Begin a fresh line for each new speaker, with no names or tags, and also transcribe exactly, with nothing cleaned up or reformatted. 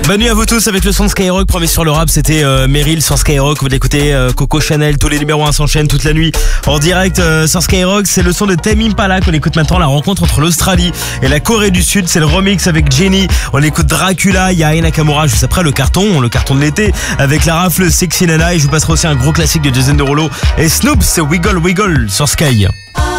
Bonne nuit à vous tous avec le son de Skyrock. Premier sur le rap, c'était euh, Meryl sur Skyrock. Vous l'écoutez, euh, Coco Chanel, tous les numéros un s'enchaînent toute la nuit en direct euh, sur Skyrock. C'est le son de Tame Impala qu'on écoute maintenant. La rencontre entre l'Australie et la Corée du Sud, c'est le remix avec Jenny. On écoute Dracula, il y a Aya Nakamura juste après le carton, le carton de l'été avec la rafle Sexy Nana. Et je vous passerai aussi un gros classique de Jason Derulo et Snoop, c'est Wiggle Wiggle sur Sky.